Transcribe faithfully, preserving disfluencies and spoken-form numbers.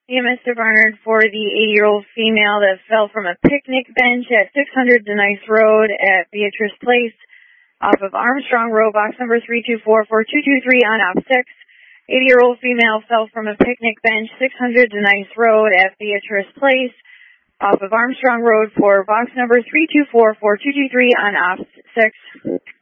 Yeah, Mister Barnard, for the eighty-year-old female that fell from a picnic bench at six hundred Denice Road at Beatrice Place off of Armstrong Road, box number three two four four two two three on off six. eighty-year-old female fell from a picnic bench, six hundred Denice Road at Beatrice Place off of Armstrong Road for box number three two four four two two three on off six.